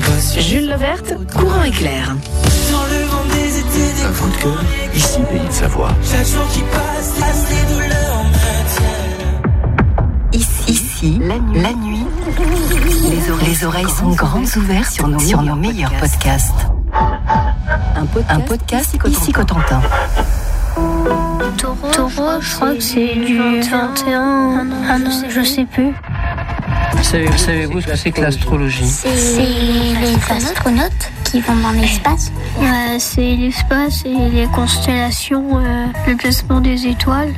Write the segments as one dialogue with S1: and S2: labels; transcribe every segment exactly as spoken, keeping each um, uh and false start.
S1: Jules Leverte, Courant et Clair.
S2: Un coup de cœur, ici Pays de Savoie.
S3: Ici, ici la, nuit, la nuit, les oreilles, les oreilles sont grandes ouvertes sur nos, sur nos meilleurs podcasts. Un podcast, Un podcast ici Cotentin.
S4: Taureau, Taureau, je crois que c'est du vingt et un, ah non, je sais plus.
S5: Savez-vous, savez-vous ce que c'est que l'astrologie ?
S4: C'est les astronautes qui vont dans l'espace. Ouais, c'est l'espace et les constellations, euh, le placement des étoiles.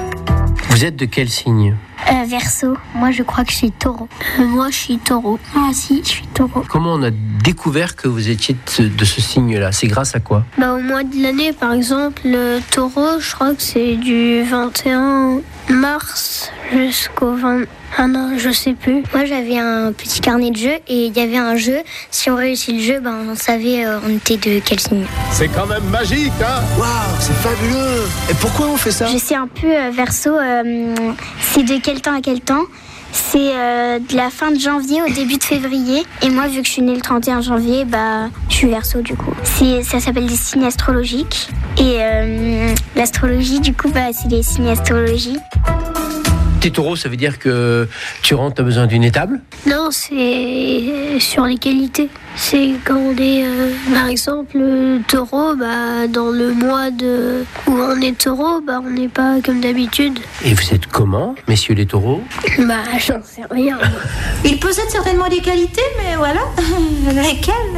S5: Vous êtes de quel signe ?
S4: Euh, Verseau. Moi, je crois que je suis Taureau. Euh, moi, je suis Taureau. Ah si, je suis Taureau.
S5: Comment on a découvert que vous étiez de ce, de ce signe-là ? C'est grâce à quoi ?
S4: Bah, au mois de l'année, par exemple, le Taureau, je crois que c'est du vingt et un mars jusqu'au vingt... Ah non, je sais plus. Moi, j'avais un petit carnet de jeux et il y avait un jeu. Si on réussit le jeu, ben, on savait euh, on était de quel signe.
S2: C'est quand même magique, hein ? Waouh, c'est fabuleux ! Et pourquoi on fait ça ?
S4: Je sais un peu, euh, Verseau, euh, c'est de quel temps à quel temps ? C'est euh, de la fin de janvier au début de février. Et moi, vu que je suis née le trente et un janvier, bah, je suis Verseau du coup. C'est, ça s'appelle des signes astrologiques. Et euh, l'astrologie, du coup, bah, c'est les signes astrologiques.
S5: T'es Taureau, ça veut dire que tu rentres, t'as besoin d'une étable ?
S4: Non, c'est sur les qualités. C'est quand on est, euh, par exemple, Taureau, bah, dans le mois de... où on est Taureau, bah, on n'est pas comme d'habitude.
S5: Et vous êtes comment, messieurs les Taureaux ?
S4: Bah, j'en sais rien.
S6: Il possède certainement des qualités, mais voilà, lesquelles ?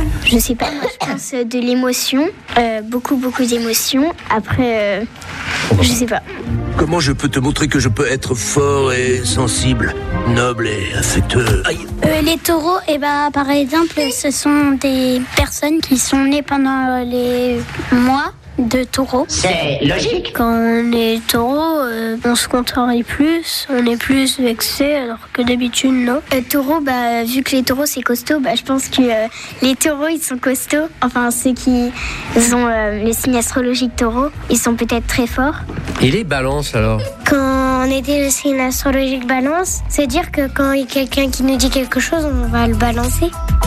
S4: Je sais pas, moi je pense de l'émotion, euh, beaucoup, beaucoup d'émotions. Après, euh, je sais pas.
S2: Comment je peux te montrer que je peux être fort et sensible, noble et affectueux ? Aïe.
S4: Euh, les taureaux, eh ben, par exemple, ce sont des personnes qui sont nées pendant les mois de taureau.
S7: C'est logique.
S4: Quand on est taureau, euh, on se contrarie plus, on est plus vexé, alors que d'habitude, non. Euh, taureau, bah, vu que les taureaux, c'est costaud, bah, je pense que euh, les taureaux, ils sont costauds. Enfin, ceux qui ont euh, le signe astrologique taureau, ils sont peut-être très forts.
S5: Et les balances, alors ?
S4: Quand on était le signe astrologique balance, c'est dire que quand il y a quelqu'un qui nous dit quelque chose, on va le balancer.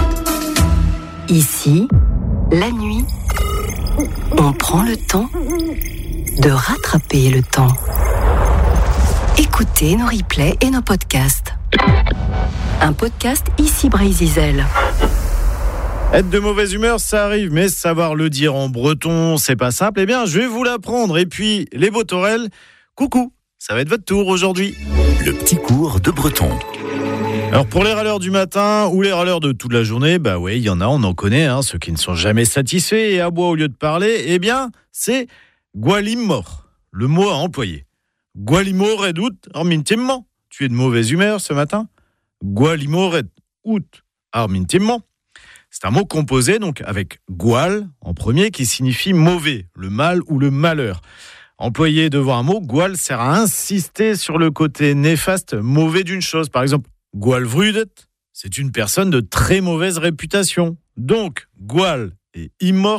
S3: Ici, la nuit, on prend le temps de rattraper le temps. Écoutez nos replays et nos podcasts. Un podcast ici Brésil.
S8: Être de mauvaise humeur, ça arrive, mais savoir le dire en breton, c'est pas simple. Eh bien, je vais vous l'apprendre. Et puis, les Botorel, coucou, ça va être votre tour aujourd'hui.
S2: Le petit cours de breton.
S8: Alors, pour les râleurs du matin ou les râleurs de toute la journée, bah ouais, il y en a, on en connaît, hein, ceux qui ne sont jamais satisfaits et aboient au lieu de parler. Eh bien, c'est Gualimor, le mot à employer. Gualimor et out armintimment. Tu es de mauvaise humeur ce matin ? Gualimor et out armintimment. C'est un mot composé donc avec gual en premier qui signifie mauvais, le mal ou le malheur. Employé devant un mot, gual sert à insister sur le côté néfaste, mauvais d'une chose. Par exemple, gualvrudet, c'est une personne de très mauvaise réputation. Donc, gual et immort